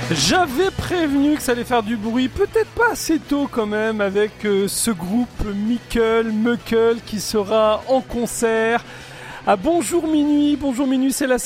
J'avais prévenu que ça allait faire du bruit, peut-être pas assez tôt quand même, avec ce groupe Muckle qui sera en concert à Bonjour Minuit, c'est la